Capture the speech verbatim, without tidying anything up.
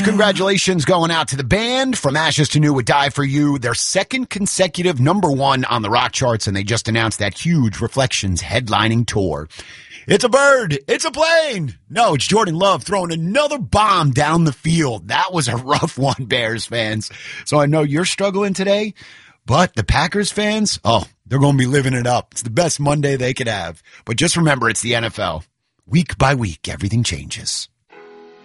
congratulations going out to the band From Ashes to New Would Die For You, their second consecutive number one on the rock charts, and they just announced that huge Reflections headlining tour. It's a bird. It's a plane. No, it's Jordan Love throwing another bomb down the field. That was a rough one, Bears fans. So I know you're struggling today, but the Packers fans, oh, they're going to be living it up. It's the best Monday they could have. But just remember, it's the N F L. Week by week, everything changes.